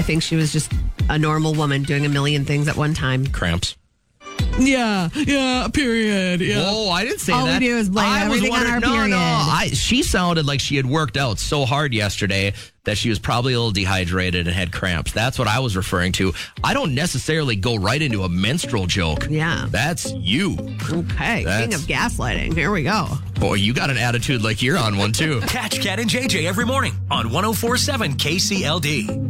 think she was just a normal woman doing a million things at one time. Cramps. Yeah, period. Yeah. Whoa, I didn't say All that. we do is blame everything on our period. No. She sounded like she had worked out so hard yesterday that she was probably a little dehydrated and had cramps. That's what I was referring to. I don't necessarily go right into a menstrual joke. Yeah. That's you. Okay. King of gaslighting. Here we go. Boy, you got an attitude like you're on one, too. Catch Cat and JJ every morning on 104.7 KCLD.